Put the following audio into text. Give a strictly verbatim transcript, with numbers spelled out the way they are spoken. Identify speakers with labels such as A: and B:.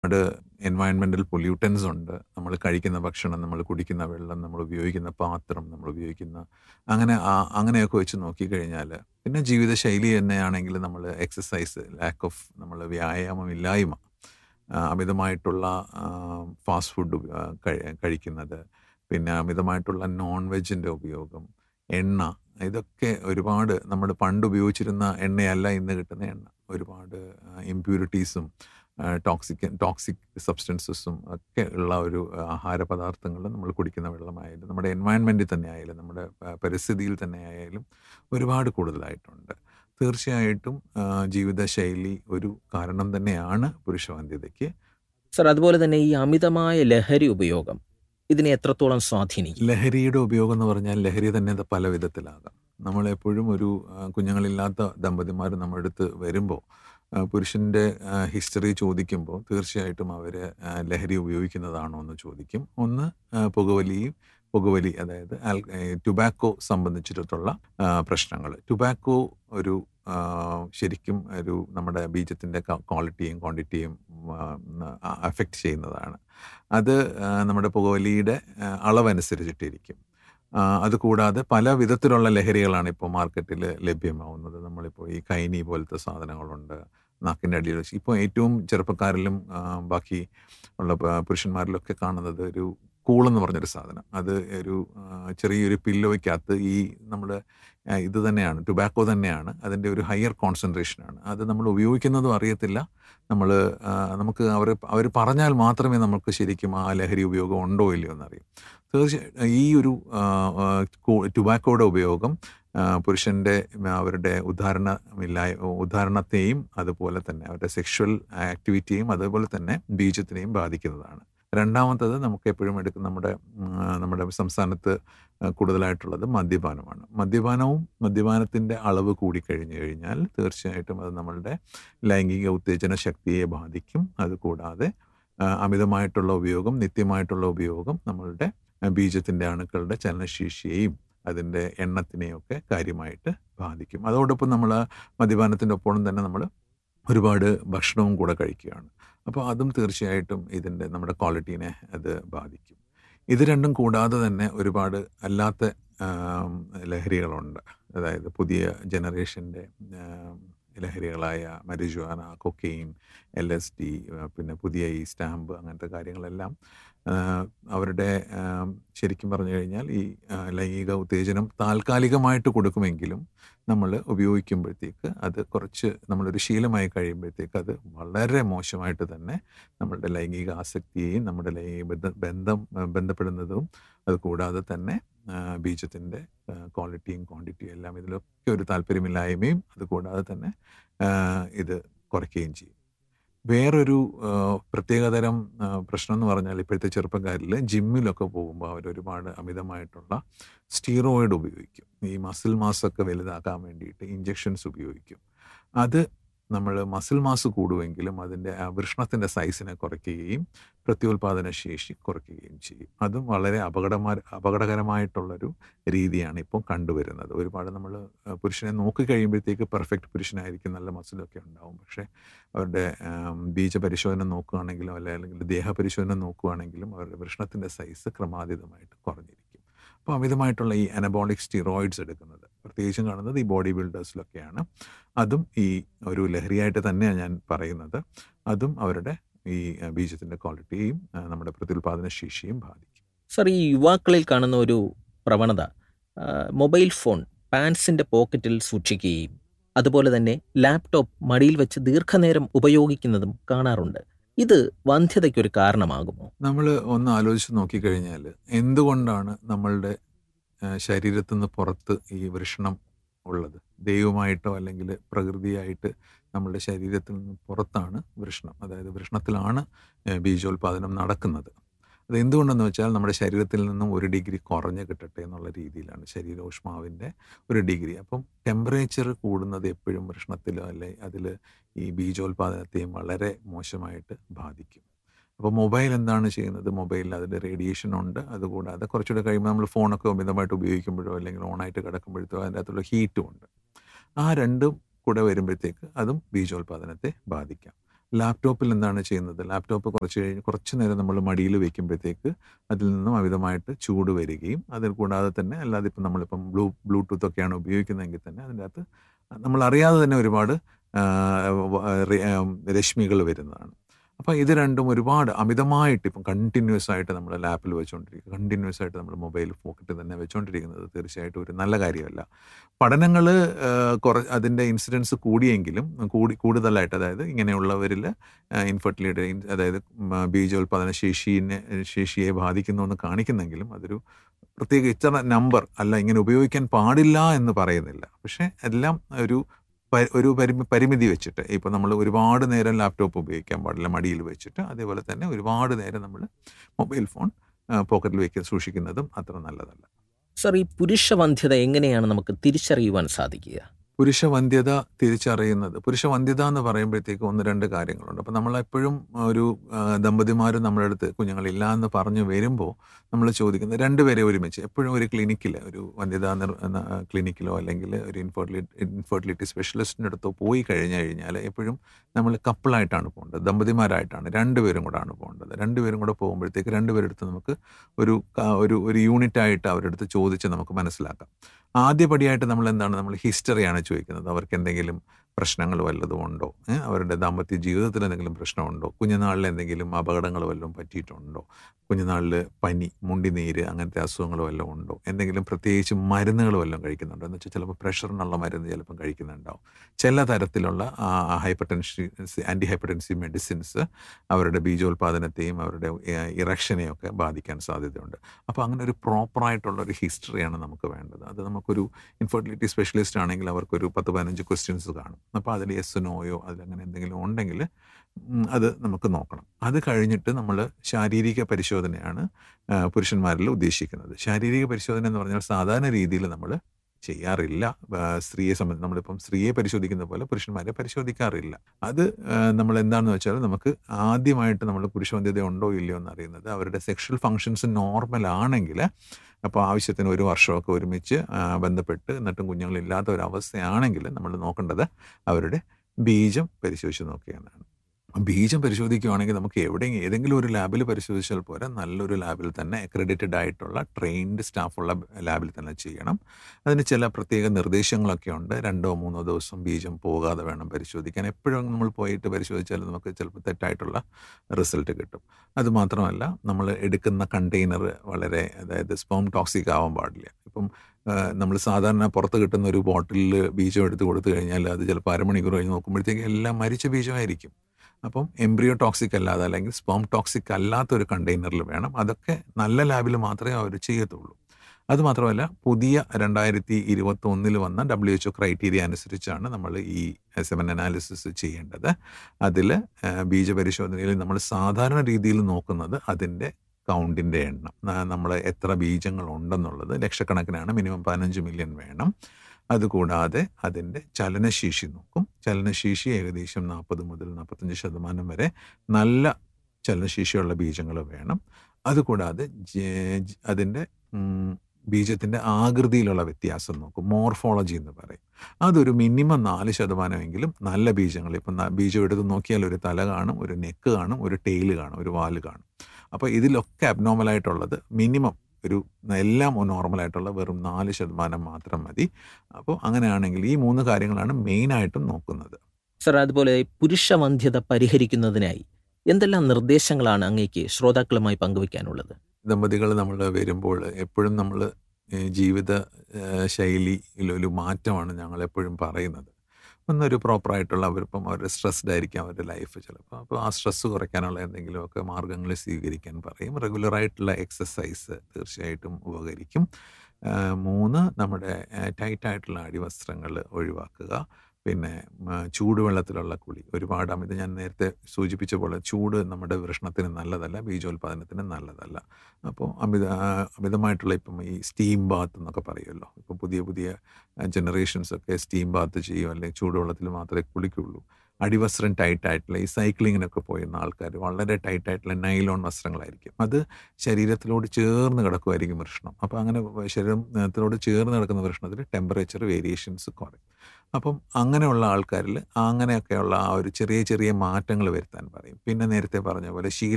A: Environmental pollutants ഉണ്ട്. നമ്മൾ കഴിക്കുന്ന ഭക്ഷണം, നമ്മൾ കുടിക്കുന്ന വെള്ളം, നമ്മൾ ഉപയോഗിക്കുന്ന പാത്രം, നമ്മൾ ഉപയോഗിക്കുന്ന അങ്ങനെ ആ- അങ്ങനെയൊക്കെ വെച്ച് നോക്കിക്കഴിഞ്ഞാൽ, പിന്നെ ജീവിതശൈലി തന്നെയാണെങ്കിൽ നമ്മൾ എക്സസൈസ്, ലാക്ക് ഓഫ് നമ്മൾ വ്യായാമം ഇല്ലായ്മ, ആ, അമിതമായിട്ടുള്ള ഫാസ്റ്റ് ഫുഡ് കഴിക്കുന്നത്, പിന്നെ അമിതമായിട്ടുള്ള നോൺ വെജിൻ്റെ ഉപയോഗം, എണ്ണ, ഇതൊക്കെ ഒരുപാട് നമ്മൾ പണ്ട് ഉപയോഗിച്ചിരുന്ന എണ്ണയല്ല ഇന്ന് കിട്ടുന്ന എണ്ണ. ഒരുപാട് ഇമ്പ്യൂരിറ്റീസും ടോക്സിക് ടോക്സിക് സബ്സ്റ്റൻസസും ഒക്കെ ഉള്ള ഒരു ആഹാര പദാർത്ഥങ്ങൾ നമ്മൾ കുടിക്കുന്ന വെള്ളമായാലും നമ്മുടെ എൻവയൺമെൻറ്റിൽ തന്നെ ആയാലും നമ്മുടെ ആ, പരിസ്ഥിതിയിൽ തന്നെ ആയാലും ഒരുപാട് കൂടുതലായിട്ടുണ്ട്. തീർച്ചയായിട്ടും ആ, ജീവിതശൈലി ഒരു കാരണം തന്നെയാണ് പുരുഷവന്ധ്യതയ്ക്ക്.
B: സർ, അതുപോലെ തന്നെ ഈ അമിതമായ ലഹരി ഉപയോഗം ഇതിനെ എത്രത്തോളം സ്വാധീനിക്കും?
A: ലഹരിയുടെ ഉപയോഗം എന്ന് പറഞ്ഞാൽ ലഹരി തന്നെ അത് പല വിധത്തിലാകാം. നമ്മളെപ്പോഴും ഒരു ആ, കുഞ്ഞുങ്ങളില്ലാത്ത ദമ്പതിമാർ നമ്മുടെ അടുത്ത് വരുമ്പോൾ പുരുഷൻ്റെ ഹിസ്റ്ററി ചോദിക്കുമ്പോൾ തീർച്ചയായിട്ടും അവർ ലഹരി ഉപയോഗിക്കുന്നതാണോ എന്ന് ചോദിക്കും. ഒന്ന് ആ, പുകവലിയും പുകവലി അതായത് ആൽ ടുബാക്കോ സംബന്ധിച്ചിട്ടുള്ള പ്രശ്നങ്ങൾ. ടുബാക്കോ ഒരു ആ, ശരിക്കും ഒരു നമ്മുടെ ബീജത്തിൻ്റെ ക്വാളിറ്റിയും ക്വാണ്ടിറ്റിയും അഫക്റ്റ് ചെയ്യുന്നതാണ്. അത് ആ, നമ്മുടെ പുകവലിയുടെ ആ, അളവനുസരിച്ചിട്ടിരിക്കും. ആ, അതുകൂടാതെ പല വിധത്തിലുള്ള ലഹരികളാണ് ഇപ്പോൾ മാർക്കറ്റിൽ ലഭ്യമാവുന്നത്. നമ്മളിപ്പോൾ ഈ കൈനി പോലത്തെ സാധനങ്ങളുണ്ട്, നാക്കിൻ്റെ അടിയിൽ വെച്ച്. ഇപ്പോൾ ഏറ്റവും ചെറുപ്പക്കാരിലും ആ, ബാക്കി ഉള്ള പ- പുരുഷന്മാരിലൊക്കെ കാണുന്നത് ഒരു കൂളെന്ന് പറഞ്ഞൊരു സാധനം. അത് ഒരു ആ, ചെറിയൊരു പില്ലോയ്ക്കകത്ത് ഈ നമ്മുടെ ആ, ഇത് തന്നെയാണ്, ടുബാക്കോ തന്നെയാണ്. അതിൻ്റെ ഒരു ഹയർ കോൺസെൻട്രേഷനാണ്. അത് നമ്മൾ ഉപയോഗിക്കുന്നതും അറിയത്തില്ല. നമ്മൾ നമുക്ക് അവർ അവർ പറഞ്ഞാൽ മാത്രമേ നമുക്ക് ശരിക്കും ആ ലഹരി ഉപയോഗം ഉണ്ടോ ഇല്ലയോ എന്നറിയും. തീർച്ചയായിട്ടും ഈ ഒരു ആ, ആ, കു- ടുബാക്കോയുടെ ഉപയോഗം ആ, പുരുഷൻ്റെ അവരുടെ ഉദ്ധാരണമില്ലായ ഉദ്ധാരണത്തെയും അതുപോലെ തന്നെ അവരുടെ സെക്ഷൽ ആക്ടിവിറ്റിയെയും അതുപോലെ തന്നെ ബീജത്തിനെയും ബാധിക്കുന്നതാണ്. രണ്ടാമത്തത് നമുക്ക് എപ്പോഴും എടുക്കുന്ന നമ്മുടെ ഉം, നമ്മുടെ സംസ്ഥാനത്ത് കൂടുതലായിട്ടുള്ളത് മദ്യപാനമാണ്. മദ്യപാനവും മദ്യപാനത്തിൻ്റെ അളവ് കൂടിക്കഴിഞ്ഞു കഴിഞ്ഞാൽ തീർച്ചയായിട്ടും അത് നമ്മളുടെ ലൈംഗിക ഉത്തേജന ശക്തിയെ ബാധിക്കും. അതുകൂടാതെ ആ, അമിതമായിട്ടുള്ള ഉപയോഗം, നിത്യമായിട്ടുള്ള ഉപയോഗം നമ്മളുടെ ബീജത്തിൻ്റെ അണുക്കളുടെ ചലനശേഷിയെയും അതിൻ്റെ എണ്ണത്തിനെയൊക്കെ കാര്യമായിട്ട് ബാധിക്കും. അതോടൊപ്പം നമ്മൾ മദ്യപാനത്തിൻ്റെ ഒപ്പം തന്നെ നമ്മൾ ഒരുപാട് ഭക്ഷണവും കൂടെ കഴിക്കുകയാണ്. അപ്പോൾ അതും തീർച്ചയായിട്ടും ഇതിൻ്റെ നമ്മുടെ ക്വാളിറ്റീനെ അത് ബാധിക്കും. ഇത് രണ്ടും കൂടാതെ തന്നെ ഒരുപാട് അല്ലാത്ത ആം, ലഹരികളുണ്ട്. അതായത് പുതിയ ജനറേഷൻ്റെ ലഹരികളായ marijuana, cocaine, L S D, പിന്നെ പുതിയ ഈ സ്റ്റാമ്പ്, അങ്ങനത്തെ കാര്യങ്ങളെല്ലാം ആ, അവരുടെ ആം, ശരിക്കും പറഞ്ഞു കഴിഞ്ഞാൽ ഈ ആ, ലൈംഗിക ഉത്തേജനം താൽക്കാലികമായിട്ട് കൊടുക്കുമെങ്കിലും നമ്മൾ ഉപയോഗിക്കുമ്പോഴത്തേക്ക് അത് കുറച്ച് നമ്മളൊരു ശീലമായി കഴിയുമ്പോഴത്തേക്ക് അത് വളരെ മോശമായിട്ട് തന്നെ നമ്മളുടെ ലൈംഗിക ആസക്തിയെയും നമ്മുടെ ലൈംഗിക ബന്ധ ബന്ധം ബന്ധപ്പെടുന്നതും അതുകൂടാതെ തന്നെ ബീജത്തിൻ്റെ ക്വാളിറ്റിയും ക്വാണ്ടിറ്റിയും എല്ലാം ഇതിലൊക്കെ ഒരു താല്പര്യമില്ലായ്മയും അതുകൂടാതെ തന്നെ ആ, ഇത് കുറയ്ക്കുകയും ചെയ്യും. വേറൊരു ആ, പ്രത്യേകതരം ആ, പ്രശ്നം എന്ന് പറഞ്ഞാൽ ഇപ്പോഴത്തെ ചെറുപ്പക്കാരിൽ ജിമ്മിലൊക്കെ പോകുമ്പോൾ അവരൊരുപാട് അമിതമായിട്ടുള്ള സ്റ്റീറോയിഡ് ഉപയോഗിക്കും. ഈ മസിൽ മാസൊക്കെ വലുതാക്കാൻ വേണ്ടിയിട്ട് ഇഞ്ചെക്ഷൻസ് ഉപയോഗിക്കും. അത് നമ്മൾ മസിൽ മാസ് കൂടുമെങ്കിലും അതിൻ്റെ ആ വൃഷ്ണത്തിൻ്റെ സൈസിനെ കുറയ്ക്കുകയും പ്രത്യുൽപാദന ശേഷി കുറയ്ക്കുകയും ചെയ്യും. അതും വളരെ അപകടമാ അപകടകരമായിട്ടുള്ളൊരു രീതിയാണ് ഇപ്പോൾ കണ്ടുവരുന്നത്. ഒരുപാട് നമ്മൾ പുരുഷനെ നോക്കി കഴിയുമ്പോഴത്തേക്ക് പെർഫെക്റ്റ് പുരുഷനായിരിക്കും, നല്ല മസിലൊക്കെ ഉണ്ടാവും. പക്ഷേ അവരുടെ ആം, ബീജപരിശോധന നോക്കുകയാണെങ്കിലും അല്ല അല്ലെങ്കിൽ ദേഹപരിശോധന നോക്കുകയാണെങ്കിലും അവരുടെ വൃഷ്ണത്തിൻ്റെ സൈസ് ക്രമാതീതമായിട്ട് കുറഞ്ഞിരിക്കും. അപ്പോൾ അമിതമായിട്ടുള്ള ഈ അനബോളിക് സ്റ്റിറോയിഡ്സ് എടുക്കുന്നത് പ്രത്യേകിച്ചും കാണുന്നത് ഈ ബോഡി ബിൽഡേഴ്സിലൊക്കെയാണ്. അതും ഈ ഒരു ലഹരിയായിട്ട് തന്നെയാണ് ഞാൻ പറയുന്നത്. അതും അവരുടെ ഈ ബീജത്തിൻ്റെ ക്വാളിറ്റിയെയും ആ, നമ്മുടെ പ്രത്യുൽപാദന ശേഷിയും ബാധിക്കും.
B: സർ, ഈ യുവാക്കളിൽ കാണുന്ന ഒരു പ്രവണത ആ, മൊബൈൽ ഫോൺ പാൻസിന്റെ പോക്കറ്റിൽ സൂക്ഷിക്കുകയും അതുപോലെ തന്നെ ലാപ്ടോപ്പ് മടിയിൽ വെച്ച് ദീർഘനേരം ഉപയോഗിക്കുന്നതും കാണാറുണ്ട്. ഇത് വന്ധ്യതയ്ക്കൊരു കാരണമാകുമോ?
A: നമ്മൾ ഒന്ന് ആലോചിച്ച് നോക്കിക്കഴിഞ്ഞാൽ എന്തുകൊണ്ടാണ് നമ്മളുടെ ആ, ശരീരത്തിൽ നിന്ന് പുറത്ത് ഈ വൃഷണം ഉള്ളത്? ദൈവമായിട്ടോ അല്ലെങ്കിൽ പ്രകൃതിയായിട്ട് നമ്മളുടെ ശരീരത്തിൽ നിന്ന് പുറത്താണ് വൃഷണം. അതായത് വൃഷണത്തിലാണ് ആ, ബീജോൽപാദനം നടക്കുന്നത്. അത് എന്തുകൊണ്ടെന്ന് വെച്ചാൽ നമ്മുടെ ശരീരത്തിൽ നിന്നും ഒരു ഡിഗ്രി കുറഞ്ഞ് കിട്ടട്ടെ എന്നുള്ള രീതിയിലാണ് ശരീരോഷ്മാവിൻ്റെ ഒരു ഡിഗ്രി. അപ്പം ടെമ്പറേച്ചർ കൂടുന്നത് എപ്പോഴും വൃഷണത്തിലോ അല്ലെ അതിൽ ഈ ബീജോൽപാദനത്തെയും വളരെ മോശമായിട്ട് ബാധിക്കും. അപ്പോൾ മൊബൈൽ എന്താണ് ചെയ്യുന്നത്? മൊബൈലിൽ അതിൻ്റെ റേഡിയേഷൻ ഉണ്ട്. അതുകൂടാതെ കുറച്ചുകൂടെ കഴിയുമ്പോൾ നമ്മൾ ഫോണൊക്കെ അമിതമായിട്ട് ഉപയോഗിക്കുമ്പോഴോ അല്ലെങ്കിൽ ഓണായിട്ട് കിടക്കുമ്പോഴത്തോ അതിൻ്റെ അകത്തുള്ള ഹീറ്റും ഉണ്ട്. ആ രണ്ടും കൂടെ വരുമ്പോഴത്തേക്ക് അതും ബീജോൽപാദനത്തെ ബാധിക്കാം. ലാപ്ടോപ്പിൽ എന്താണ് ചെയ്യുന്നത്? ലാപ്ടോപ്പ് കുറച്ച് കഴിഞ്ഞ് കുറച്ച് നേരം നമ്മൾ മടിയിൽ വെക്കുമ്പോഴത്തേക്ക് അതിൽ നിന്നും അമിതമായിട്ട് ചൂട് വരികയും അതിൽ കൂടാതെ തന്നെ അല്ലാതെ ഇപ്പം നമ്മളിപ്പം ബ്ലൂ ബ്ലൂടൂത്ത് ഒക്കെയാണ് ഉപയോഗിക്കുന്നതെങ്കിൽ തന്നെ അതിൻ്റെ അകത്ത് നമ്മളറിയാതെ തന്നെ ഒരുപാട് ആ, വ- റെ- ആ, രശ്മികൾ വരുന്നതാണ്. അപ്പോൾ ഇത് രണ്ടും ഒരുപാട് അമിതമായിട്ട് ഇപ്പം കണ്ടിന്യൂസ് ആയിട്ട് നമ്മൾ ലാപ്പിൽ വെച്ചുകൊണ്ടിരിക്കുക, കണ്ടിന്യൂസ് ആയിട്ട് നമ്മൾ മൊബൈൽ പോക്കറ്റിൽ തന്നെ വെച്ചുകൊണ്ടിരിക്കുന്നത് തീർച്ചയായിട്ടും ഒരു നല്ല കാര്യമല്ല. പഠനങ്ങൾ കുറ അതിൻ്റെ ഇൻസിഡൻസ് കൂടിയെങ്കിലും കൂടി കൂടുതലായിട്ട് അതായത് ഇങ്ങനെയുള്ളവരിൽ ഇൻഫെർട്ടിലിറ്റി അതായത് ഉം, ബീജോത്പാദന ശേഷിനെ ശേഷിയെ ബാധിക്കുന്നു എന്ന് കാണിക്കുന്നെങ്കിലും അതൊരു പ്രത്യേക ഇത്ര നമ്പർ അല്ല, ഇങ്ങനെ ഉപയോഗിക്കാൻ പാടില്ല എന്ന് പറയുന്നില്ല. പക്ഷേ എല്ലാം ഒരു പ- ഒരു പരിമി പരിമിതി വെച്ചിട്ട് ഇപ്പോൾ നമ്മൾ ഒരുപാട് നേരം ലാപ്ടോപ്പ് ഉപയോഗിക്കാൻ പാടില്ല മടിയിൽ വെച്ചിട്ട്, അതേപോലെ തന്നെ ഒരുപാട് നേരം നമ്മൾ മൊബൈൽ ഫോൺ പോക്കറ്റിൽ വെക്കാൻ സൂക്ഷിക്കുന്നതും അത്ര നല്ലതല്ല.
B: സർ, ഈ പുരുഷവന്ധ്യത എങ്ങനെയാണ് നമുക്ക് തിരിച്ചറിയുവാൻ സാധിക്കുക?
A: പുരുഷവന്ധ്യത തിരിച്ചറിയുന്നത്, പുരുഷവന്ധ്യത എന്ന് പറയുമ്പോഴത്തേക്ക് ഒന്ന് രണ്ട് കാര്യങ്ങളുണ്ട്. അപ്പം നമ്മളെപ്പോഴും ഒരു ദമ്പതിമാർ നമ്മുടെ അടുത്ത് കുഞ്ഞുങ്ങളില്ല എന്ന് പറഞ്ഞു വരുമ്പോൾ നമ്മൾ ചോദിക്കുന്നത് രണ്ടുപേരെ ഒരുമിച്ച് എപ്പോഴും ഒരു ക്ലിനിക്കിൽ ഒരു വന്ധ്യതാ നിർ എന്ന ക്ലിനിക്കിലോ അല്ലെങ്കിൽ ഒരു ഇൻഫെർട്ടിലിറ്റി ഇൻഫെർട്ടിലിറ്റി സ്പെഷ്യലിസ്റ്റിൻ്റെ അടുത്തോ പോയി കഴിഞ്ഞു കഴിഞ്ഞാൽ എപ്പോഴും നമ്മൾ കപ്പിളായിട്ടാണ് പോകേണ്ടത്, ദമ്പതിമാരായിട്ടാണ് രണ്ടുപേരും കൂടാണ് പോകേണ്ടത്. രണ്ടുപേരും കൂടെ പോകുമ്പോഴത്തേക്ക് രണ്ടുപേരുടെ അടുത്ത് നമുക്ക് ഒരു ക- ഒരു ഒരു യൂണിറ്റായിട്ട് അവരുടെ അടുത്ത് ചോദിച്ച് നമുക്ക് മനസ്സിലാക്കാം. ആദ്യപടിയായിട്ട് നമ്മൾ എന്താണ്, നമ്മൾ ഹിസ്റ്ററിയാണ് ചോദിക്കുന്നത്. അവർക്ക് എന്തെങ്കിലും പ്രശ്നങ്ങൾ വല്ലതും ഉണ്ടോ, ഏ, അവരുടെ ദാമ്പത്യ ജീവിതത്തിൽ എന്തെങ്കിലും പ്രശ്നമുണ്ടോ, കുഞ്ഞുനാളിൽ എന്തെങ്കിലും അപകടങ്ങൾ വല്ലതും പറ്റിയിട്ടുണ്ടോ, കുഞ്ഞുനാളിൽ പനി, മുണ്ടിനീര് അങ്ങനത്തെ അസുഖങ്ങൾ വല്ലതും ഉണ്ടോ, എന്തെങ്കിലും പ്രത്യേകിച്ച് മരുന്നുകൾ വല്ലതും കഴിക്കുന്നുണ്ടോ എന്ന് വെച്ചാൽ ചിലപ്പോൾ പ്രഷറിനുള്ള മരുന്ന് ചിലപ്പം കഴിക്കുന്നുണ്ടാവും. ചില തരത്തിലുള്ള ഹൈപ്പർ ടെൻസി ആൻറ്റി ഹൈപ്പർ മെഡിസിൻസ് അവരുടെ ബീജോത്പാദനത്തെയും അവരുടെ ഇറക്ഷനെയും ഒക്കെ ബാധിക്കാൻ സാധ്യതയുണ്ട്. അപ്പോൾ അങ്ങനെ ഒരു പ്രോപ്പറായിട്ടുള്ള ഒരു ഹിസ്റ്ററിയാണ് നമുക്ക് വേണ്ടത്. അത് നമുക്കൊരു ഇൻഫെർട്ടിലിറ്റി സ്പെഷ്യലിസ്റ്റ് ആണെങ്കിൽ അവർക്കൊരു പത്ത് പതിനഞ്ച് ക്വസ്റ്റ്യൻസ് കാണും. അപ്പോൾ അതിൽ യെസ് നോയോ അതിലങ്ങനെ എന്തെങ്കിലും ഉണ്ടെങ്കിൽ ഉം, അത് നമുക്ക് നോക്കണം. അത് കഴിഞ്ഞിട്ട് നമ്മൾ ശാരീരിക പരിശോധനയാണ് ആ, പുരുഷന്മാരിൽ ഉദ്ദേശിക്കുന്നത്. ശാരീരിക പരിശോധന എന്ന് പറഞ്ഞാൽ സാധാരണ രീതിയിൽ നമ്മൾ ചെയ്യാറില്ല. ആ, സ്ത്രീയെ സംബന്ധിച്ച് നമ്മളിപ്പം സ്ത്രീയെ പരിശോധിക്കുന്ന പോലെ പുരുഷന്മാരെ പരിശോധിക്കാറില്ല. അത് നമ്മൾ എന്താണെന്ന് വെച്ചാൽ നമുക്ക് ആദ്യമായിട്ട് നമ്മൾ പുരുഷവന്ധ്യത ഉണ്ടോ ഇല്ലയോ എന്ന് അറിയുന്നത് അവരുടെ സെക്ഷൽ ഫങ്ഷൻസ് നോർമൽ ആണെങ്കിൽ, അപ്പോൾ ആവശ്യത്തിന് ഒരു വർഷമൊക്കെ ഒരുമിച്ച് ആ, ബന്ധപ്പെട്ട് എന്നിട്ടും കുഞ്ഞുങ്ങളില്ലാത്ത ഒരവസ്ഥയാണെങ്കിൽ നമ്മൾ നോക്കേണ്ടത് അവരുടെ ബീജം പരിശോധിച്ച് നോക്കുകയെന്നാണ്. ബീജം പരിശോധിക്കുകയാണെങ്കിൽ നമുക്ക് എവിടെയെങ്കിലും ഏതെങ്കിലും ഒരു ലാബിൽ പരിശോധിച്ചാൽ പോരാ, നല്ലൊരു ലാബിൽ തന്നെ അക്രഡിറ്റഡ് ആയിട്ടുള്ള ട്രെയിൻഡ് സ്റ്റാഫുള്ള ലാബിൽ തന്നെ ചെയ്യണം. അതിന് ചില പ്രത്യേക നിർദ്ദേശങ്ങളൊക്കെ ഉണ്ട്. രണ്ടോ മൂന്നോ ദിവസം ബീജം പോകാതെ വേണം പരിശോധിക്കാൻ. എപ്പോഴും നമ്മൾ പോയിട്ട് പരിശോധിച്ചാൽ നമുക്ക് ചിലപ്പോൾ തെറ്റായിട്ടുള്ള റിസൾട്ട് കിട്ടും. അതുമാത്രമല്ല നമ്മൾ എടുക്കുന്ന കണ്ടെയ്നർ വളരെ അതായത് സ്പേം ടോക്സിക് ആവാൻ പാടില്ല. ഇപ്പം നമ്മൾ സാധാരണ പുറത്ത് കിട്ടുന്ന ഒരു ബോട്ടിലിൽ ബീജം എടുത്ത് കൊടുത്തു കഴിഞ്ഞാൽ അത് ചിലപ്പോൾ അരമണിക്കൂർ കഴിഞ്ഞ് നോക്കുമ്പോഴത്തേക്ക് എല്ലാം മരിച്ച ബീജമായിരിക്കും. അപ്പം എംബ്രിയോ ടോക്സിക് അല്ലാതെ അല്ലെങ്കിൽ സ്പേം ടോക്സിക് അല്ലാത്ത ഒരു കണ്ടെയ്നറിൽ വേണം. അതൊക്കെ നല്ല ലാബിൽ മാത്രമേ അവർ ചെയ്യത്തുള്ളൂ. അതുമാത്രമല്ല പുതിയ രണ്ടായിരത്തി ഇരുപത്തി ഒന്നിൽ വന്ന ഡബ്ല്യു എച്ച് ഒ ക്രൈറ്റീരിയ അനുസരിച്ചാണ് നമ്മൾ ഈ സെമൻ അനാലിസിസ് ചെയ്യേണ്ടത്. അതിൽ ബീജപരിശോധനയിൽ നമ്മൾ സാധാരണ രീതിയിൽ നോക്കുന്നത് അതിൻ്റെ കൗണ്ടിൻ്റെ എണ്ണം, നമ്മൾ എത്ര ബീജങ്ങൾ ഉണ്ടെന്നുള്ളത് ലക്ഷക്കണക്കിനാണ്, മിനിമം പതിനഞ്ച് മില്യൺ വേണം. അതുകൂടാതെ അതിൻ്റെ ചലനശേഷി നോക്കും. ചലനശേഷി ഏകദേശം നാൽപ്പത് മുതൽ നാൽപ്പത്തഞ്ച് ശതമാനം വരെ നല്ല ചലനശേഷിയുള്ള ബീജങ്ങൾ വേണം. അതുകൂടാതെ അതിൻ്റെ ബീജത്തിൻ്റെ ആകൃതിയിലുള്ള വ്യത്യാസം നോക്കും, മോർഫോളജി എന്ന് പറയും. അതൊരു മിനിമം നാല് ശതമാനമെങ്കിലും നല്ല ബീജങ്ങൾ, ഇപ്പം ബീജം എടുത്ത് നോക്കിയാൽ ഒരു തല കാണും, ഒരു നെക്ക് കാണും, ഒരു ടെയിൽ കാണും, ഒരു വാല് കാണും. അപ്പോൾ ഇതിലൊക്കെ അബ്നോർമലായിട്ടുള്ളത് മിനിമം ഒരു എല്ലാം നോർമലായിട്ടുള്ള വെറും നാല് ശതമാനം മാത്രം മതി. അപ്പോൾ അങ്ങനെയാണെങ്കിൽ ഈ മൂന്ന് കാര്യങ്ങളാണ് മെയിനായിട്ടും നോക്കുന്നത്.
B: സർ, അതുപോലെ പുരുഷവന്ധ്യത പരിഹരിക്കുന്നതിനായി എന്തെല്ലാം നിർദ്ദേശങ്ങളാണ് അങ്ങേക്ക് ശ്രോതാക്കളുമായി പങ്കുവയ്ക്കാനുള്ളത്?
A: ദമ്പതികൾ നമ്മൾ വരുമ്പോൾ എപ്പോഴും നമ്മൾ ജീവിത ശൈലിയിലൊരു മാറ്റമാണ് ഞങ്ങൾ എപ്പോഴും പറയുന്നത്. ഒന്നൊരു പ്രോപ്പറായിട്ടുള്ള അവരിപ്പം അവർ സ്ട്രെസ്ഡ് ആയിരിക്കാം അവരുടെ ലൈഫ് ചിലപ്പോൾ. അപ്പോൾ ആ സ്ട്രെസ്സ് കുറയ്ക്കാനുള്ള എന്തെങ്കിലുമൊക്കെ മാർഗ്ഗങ്ങൾ സ്വീകരിക്കാൻ പറയും. റെഗുലറായിട്ടുള്ള എക്സസൈസ് തീർച്ചയായിട്ടും ഉപകരിക്കും. മൂന്ന്, നമ്മുടെ ടൈറ്റായിട്ടുള്ള അടിവസ്ത്രങ്ങൾ ഒഴിവാക്കുക. പിന്നെ ചൂടുവെള്ളത്തിലുള്ള കുളി, ഒരുപാട് അമിത ഞാൻ നേരത്തെ സൂചിപ്പിച്ച പോലെ ചൂട് നമ്മുടെ വൃഷണത്തിന് നല്ലതല്ല, ബീജോത്പാദനത്തിന് നല്ലതല്ല. അപ്പോൾ അമിത അമിതമായിട്ടുള്ള ഇപ്പം ഈ സ്റ്റീം ബാത്ത് എന്നൊക്കെ പറയുമല്ലോ, ഇപ്പം പുതിയ പുതിയ ജനറേഷൻസൊക്കെ സ്റ്റീം ബാത്ത് ചെയ്യും, അല്ലെങ്കിൽ ചൂടുവെള്ളത്തിൽ മാത്രമേ കുളിക്കുള്ളൂ. അടിവസ്ത്രം ടൈറ്റായിട്ടുള്ള ഈ സൈക്ലിങ്ങിനൊക്കെ പോയിരുന്ന ആൾക്കാർ വളരെ ടൈറ്റായിട്ടുള്ള നൈലോൺ വസ്ത്രങ്ങളായിരിക്കും. അത് ശരീരത്തിലോട് ചേർന്ന് കിടക്കുമായിരിക്കും വൃഷണം. അപ്പോൾ അങ്ങനെ ശരീരത്തിലോട് ചേർന്ന് കിടക്കുന്ന വൃഷണത്തിൽ ടെമ്പറേച്ചർ വേരിയേഷൻസ് കുറയും. അപ്പം അങ്ങനെയുള്ള ആൾക്കാരിൽ അങ്ങനെയൊക്കെയുള്ള ആ ഒരു ചെറിയ ചെറിയ മാറ്റങ്ങൾ വരുത്താൻ പറയും. പിന്നെ നേരത്തെ പറഞ്ഞ പോലെ ശീല